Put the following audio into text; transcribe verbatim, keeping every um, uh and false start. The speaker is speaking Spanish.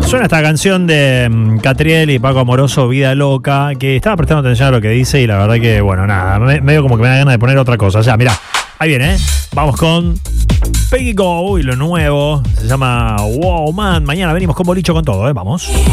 Suena esta canción de um, Catriel y Paco Amoroso, Vida Loca, que estaba prestando atención a lo que dice y la verdad que, bueno, nada, me, medio como que me da ganas de poner otra cosa. Ya, mirá, ahí viene, ¿eh? Vamos con Peggy Go y lo nuevo, se llama Wow Man. Mañana venimos con Bolicho con todo, ¿eh? Vamos.